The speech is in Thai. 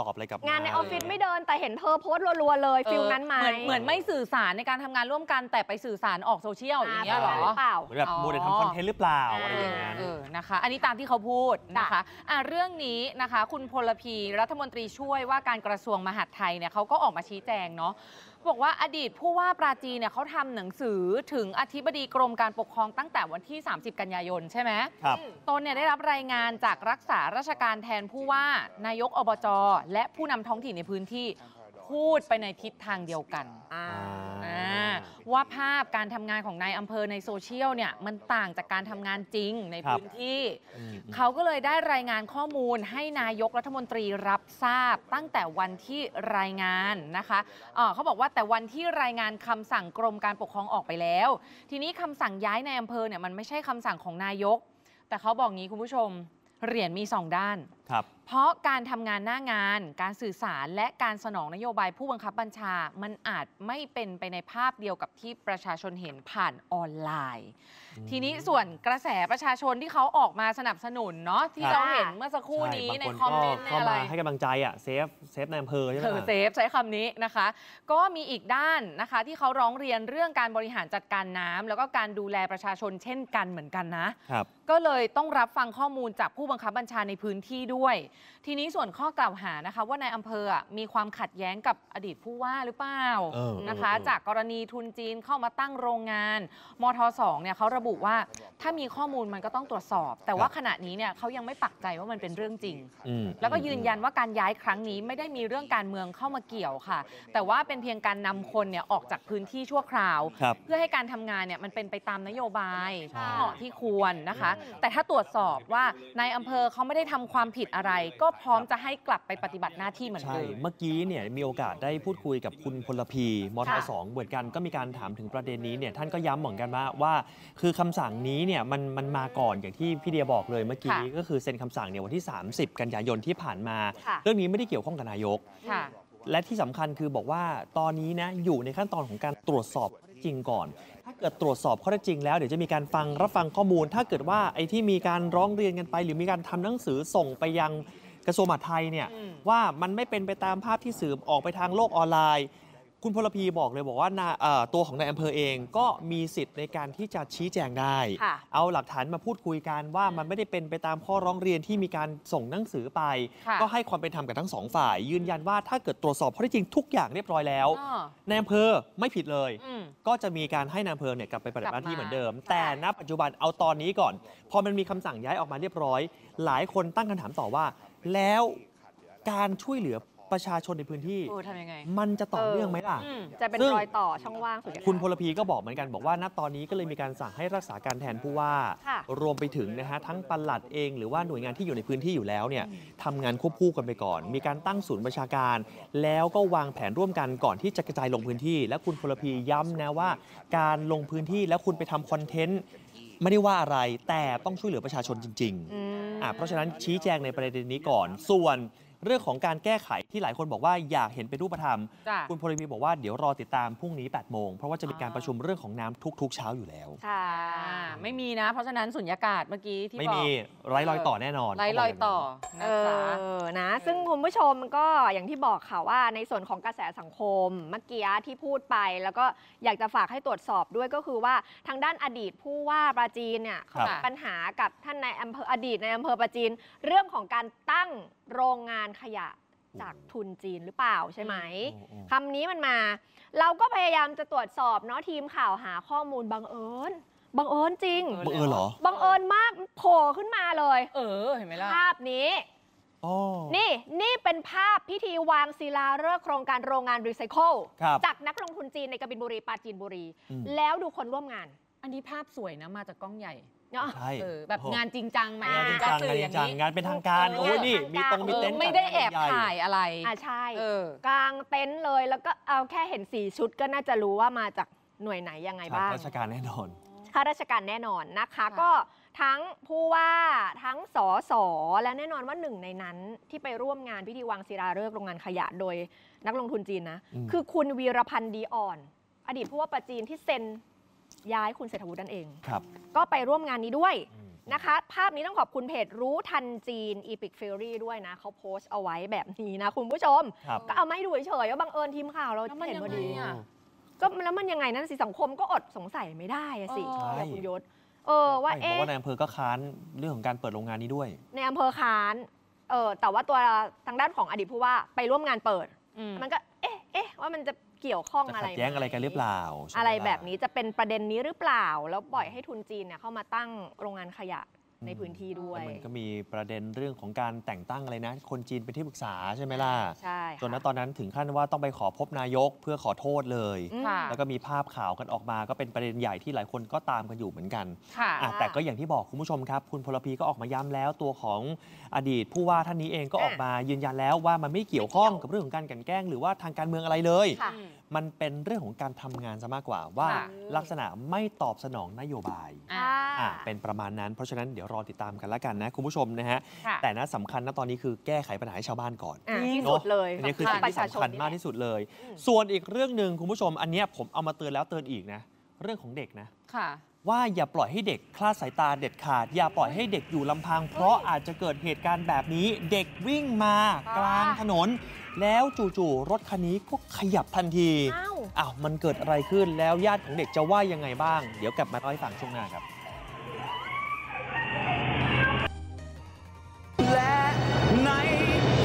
ตอบอะไรกลับงานในออฟฟิศไม่เดินแต่เห็นเธอโพสต์รัวๆเลยฟิลนั้นไหมเหมือนไม่สื่อสารในการทำงานร่วมกันแต่ไปสื่อสารออกโซเชียลอย่างเงี้ยหรอเปล่าเหมือนแบบโมเดลทำคอนเทนต์หรือเปล่าอะไรอย่างเงี้ยนะคะอันนี้ตามที่เขาพูดนะคะเรื่องนี้นะคะคุณพลพีรัฐมนตรีช่วยว่าการกระทรวงมหาดไทยเนี่ยเขาก็ออกมาชี้แจงเนาะบอกว่าอดีตผู้ว่าปราจีนเนี่ยเขาทำหนังสือถึงอธิบดีกรมการปกครองตั้งแต่วันที่30 กันยายนใช่ไหมครับตนเนี่ยได้รับรายงานจากรักษาราชการแทนผู้ว่านายกอบจและผู้นำท้องถิ่นในพื้นที่พูดไปในทิศทางเดียวกันว่าภาพการทำงานของนายอำเภอในโซเชียลเนี่ยมันต่างจากการทำงานจริงในพื้นที่เขาก็เลยได้รายงานข้อมูลให้นายกรัฐมนตรีรับทราบตั้งแต่วันที่รายงานนะคะเขาบอกว่าแต่วันที่รายงานคำสั่งกรมการปกครองออกไปแล้วทีนี้คำสั่งย้ายนายอำเภอเนี่ยมันไม่ใช่คำสั่งของนายกแต่เขาบอกงี้คุณผู้ชมเหรียญมี2 ด้านเพราะการทำงานหน้างานการสื่อสารและการสนองนโยบายผู้บังคับบัญชามันอาจไม่เป็นไปในภาพเดียวกับที่ประชาชนเห็นผ่านออนไลน์ทีนี้ส่วนกระแสประชาชนที่เขาออกมาสนับสนุนเนาะที่เราเห็นเมื่อสักครู่นี้ในคอมเมนต์อะไรให้กำลังใจเซฟในอำเภอใช่ไหมเซฟใช้คำนี้นะคะก็มีอีกด้านนะคะที่เขาร้องเรียนเรื่องการบริหารจัดการน้ำแล้วก็การดูแลประชาชนเช่นกันเหมือนกันนะก็เลยต้องรับฟังข้อมูลจากผู้บังคับบัญชาในพื้นที่ด้วยทีนี้ส่วนข้อกล่าวหานะคะว่านายอำเภอมีความขัดแย้งกับอดีตผู้ว่าหรือเปล่านะคะจากกรณีทุนจีนเข้ามาตั้งโรงงานมท2เนี่ยเขาระบุว่าถ้ามีข้อมูลมันก็ต้องตรวจสอบแต่ว่าขณะนี้เนี่ยเขายังไม่ปักใจว่ามันเป็นเรื่องจริงแล้วก็ยืนยันว่าการย้ายครั้งนี้ไม่ได้มีเรื่องการเมืองเข้ามาเกี่ยวค่ะแต่ว่าเป็นเพียงการนำคนเนี่ยออกจากพื้นที่ชั่วคราวเพื่อให้การทำงานเนี่ยมันเป็นไปตามนโยบายที่เหมาะที่ควรนะคะแต่ถ้าตรวจสอบว่านายอำเภอเขาไม่ได้ทำความผิดอะไรก็พร้อมจะให้กลับไปปฏิบัติหน้าที่เหมือนเดิมเมื่อกี้เนี่ยมีโอกาสได้พูดคุยกับคุณพลพีมท2เหมือนกันก็มีการถามถึงประเด็นนี้เนี่ยท่านก็ย้ำเหมือนกันว่าคือคำสั่งนี้เนี่ยมันมาก่อนอย่างที่พี่เดียบอกเลยเมื่อกี้ก็คือเซ็นคำสั่งเนี่ยวันที่30 กันยายนที่ผ่านมาเรื่องนี้ไม่ได้เกี่ยวข้องกับนายกและที่สำคัญคือบอกว่าตอนนี้นะอยู่ในขั้นตอนของการตรวจสอบจริงก่อนถ้าเกิดตรวจสอบข้อเท็จจริงแล้วเดี๋ยวจะมีการรับฟังข้อมูลถ้าเกิดว่าไอ้ที่มีการร้องเรียนกันไปหรือมีการทำหนังสือส่งไปยังกระทรวงมหาดไทยเนี่ยว่ามันไม่เป็นไปตามภาพที่สื่อออกไปทางโลกออนไลน์คุณพลพีบอกเลยบอกว่าตัวของนายอำเภอเองก็มีสิทธิ์ในการที่จะชี้แจงได้เอาหลักฐานมาพูดคุยกันว่ามันไม่ได้เป็นไปตามข้อร้องเรียนที่มีการส่งหนังสือไปก็ให้ความเป็นธรรมกับทั้งสองฝ่ายยืนยันว่าถ้าเกิดตรวจสอบข้อเท็จจริงทุกอย่างเรียบร้อยแล้วนายอำเภอไม่ผิดเลยก็จะมีการให้นายอำเภอเนี่ยกลับไปปฏิบัติหน้าที่เหมือนเดิมแต่ณปัจจุบันเอาตอนนี้ก่อนพอมันมีคำสั่งย้ายออกมาเรียบร้อยหลายคนตั้งคำถามต่อว่าแล้วการช่วยเหลือประชาชนในพื้นที่มันจะต่อเนื่องไหมล่ะจะเป็นรอยต่อช่องว่างคุณพลพีก็บอกเหมือนกันบอกว่าณตอนนี้ก็เลยมีการสั่งให้รักษาการแทนผู้ว่ารวมไปถึงนะฮะทั้งปลัดเองหรือว่าหน่วยงานที่อยู่ในพื้นที่อยู่แล้วเนี่ยทำงานควบคู่กันไปก่อนมีการตั้งศูนย์ประชาการแล้วก็วางแผนร่วมกันก่อนที่จะกระจายลงพื้นที่และคุณพลพีย้ำนะว่าการลงพื้นที่แล้วคุณไปทำคอนเทนต์ไม่ได้ว่าอะไรแต่ต้องช่วยเหลือประชาชนจริงๆเพราะฉะนั้นชี้แจงในประเด็นนี้ก่อนส่วนเรื่องของการแก้ไขที่หลายคนบอกว่าอยากเห็นเป็นรูปธรรมคุณพลพีบอกว่าเดี๋ยวรอติดตามพรุ่งนี้ 8 โมงเพราะว่าจะมีการประชุมเรื่องของน้ำทุกๆเช้าอยู่แล้วค่ะไม่มีนะเพราะฉะนั้นสุญญากาศเมื่อกี้ที่บอกไม่มีไร้รอยต่อแน่นอนไร้รอยต่อนะซึ่งคุณผู้ชมก็อย่างที่บอกค่ะว่าในส่วนของกระแสสังคมเมื่อกี้ที่พูดไปแล้วก็อยากจะฝากให้ตรวจสอบด้วยก็คือว่าทางด้านอดีตผู้ว่าปราจีนเนี่ยเขามีปัญหากับท่านในอำเภออดีตในอำเภอปราจีนเรื่องของการตั้งโรงงานขยะจากทุนจีนหรือเปล่าใช่ไหมคำนี้มันมาเราก็พยายามจะตรวจสอบเนาะทีมข่าวหาข้อมูลบังเอิญจริงบังเอิญเหรอบังเอิญมากโผล่ขึ้นมาเลยเห็นไหมล่ะภาพนี้นี่เป็นภาพพิธีวางศิลาฤกษ์โครงการโรงงานรีไซเคิลจากนักลงทุนจีนในกบินบุรีปราจีนบุรีแล้วดูคนร่วมงานอันนี้ภาพสวยนะมาจากกล้องใหญ่ใช่แบบงานจริงจังไหมงานจริงจังงานเป็นทางการโอ้นี่มีเต็นท์ไม่ได้แอบถ่ายอะไรใช่กลางเต็นท์เลยแล้วก็เอาแค่เห็น4 ชุดก็น่าจะรู้ว่ามาจากหน่วยไหนยังไงบ้างข้าราชการแน่นอนข้าราชการแน่นอนนะคะก็ทั้งผู้ว่าทั้งสสและแน่นอนว่าหนึ่งในนั้นที่ไปร่วมงานพิธีวางศิลาฤกษ์โรงงานขยะโดยนักลงทุนจีนนะคือคุณวีรพันธ์ดีอ่อนอดีตผู้ว่าปราจีนที่เซ็นย้ายคุณเศรษฐวุฒินั่นเองก็ไปร่วมงานนี้ด้วยนะคะ ภาพนี้ต้องขอบคุณเพจรู้ทันจีน Epic Fury ด้วยนะเขาโพสต์เอาไว้แบบนี้นะคุณผู้ชมครับก็เอามาให้ดูเฉยๆว่าบังเอิญทีมข่าวเราแล้วมันเห็นยังพอไงดีอ่ะก็แล้วมันยังไงนั่นสิสังคมก็อดสงสัยไม่ได้อะสิเออใช่คุณยศว่าเพราะว่าในอำเภอก็ค้านเรื่องของการเปิดโรงงานนี้ด้วยในอำเภอค้านแต่ว่าตัวทางด้านของอดีตผู้ว่าไปร่วมงานเปิดอืมมันก็เอ๊ะว่ามันจะเกี่ยวข้องจะอะไรขัดแย้งอะไรกันหรือเปล่าใช่หมอะไรล่ะแบบนี้จะเป็นประเด็นนี้หรือเปล่า แล้วปล่อยให้ทุนจีนเนี่ยเข้ามาตั้งโรงงานขยะในพื้นที่ด้วยแล้วมันก็มีประเด็นเรื่องของการแต่งตั้งอะไรนะ คนจีนเป็นที่ปรึกษาใช่ไหมล่ะใช่จนณตอนนั้นถึงขั้นว่าต้องไปขอพบนายกเพื่อขอโทษเลยค่ะแล้วก็มีภาพข่าวกันออกมาก็เป็นประเด็นใหญ่ที่หลายคนก็ตามกันอยู่เหมือนกันค่ะแต่ก็อย่างที่บอกคุณผู้ชมครับ คุณพลพีก็ออกมาย้ำแล้วตัวของอดีตผู้ว่าท่านนี้เองก็ออกมายืนยันแล้วว่ามันไม่เกี่ยวข้องกับเรื่องของการกลั่นแกล้งหรือว่าทางการเมืองอะไรเลยค่ะมันเป็นเรื่องของการทำงานซะมากกว่าว่าค่ะลักษณะไม่ตอบสนองนโยบายอ่าเป็นประมาณนั้นเพราะฉะนั้นเดี๋ยวรอติดตามกันแล้วกันนะคุณผู้ชมนะฮะค่ะแต่น่าสำคัญนะตอนนี้คือแก้ไขปัญหาให้ชาวบ้านก่อนที่สุดเลยอันนี้คือสิ่งที่สำคัญมากที่สุดเลยอืมส่วนอีกเรื่องหนึ่งคุณผู้ชม อันเนี้ยผมเอามาเตือนแล้วเตือนอีกนะ เรื่องของเด็กนะค่ะว่าอย่าปล่อยให้เด็กคลาดสายตาเด็ดขาด อย่าปล่อยให้เด็กอยู่ลำพัง เพราะอาจจะเกิดเหตุการณ์แบบนี้ เด็กวิ่งมากลางถนน แล้วจู่ๆรถคันนี้ก็ขยับทันทีอ้าวอ้าวมันเกิดอะไรขึ้นแล้วญาติของเด็กจะว่ายังไงบ้าง เดี๋ยวกลับมาเล่าให้ฟังช่วงหน้าครับ